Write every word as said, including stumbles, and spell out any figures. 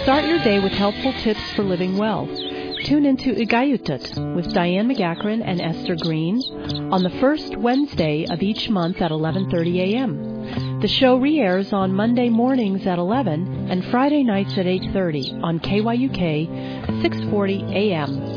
Start your day with helpful tips for living well. Tune into Igayutat with Diane McGachran and Esther Green on the first Wednesday of each month at eleven thirty a.m. The show re-airs on Monday mornings at eleven and Friday nights at eight thirty on K Y U K six forty A M.